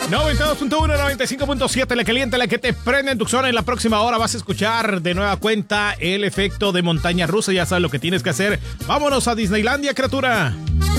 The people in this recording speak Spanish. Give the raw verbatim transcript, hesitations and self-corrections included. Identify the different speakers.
Speaker 1: noventa y dos punto uno, noventa y cinco punto siete, la caliente, la que te prende en tu zona. En la próxima hora vas a escuchar de nueva cuenta el efecto de montaña rusa. Ya sabes lo que tienes que hacer. Vámonos a Disneylandia, criatura.